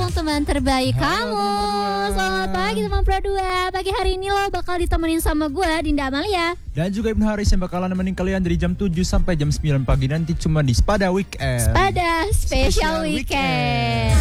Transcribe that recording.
dong teman terbaik kamu. Selamat pagi teman Pro 2. Pagi hari ini lo bakal ditemenin sama gue Dinda Amalia dan juga Ibnu Haris yang bakalan nemenin kalian dari jam 7 sampai jam 9 pagi nanti cuma di Spada Weekend. Spada Special Weekend.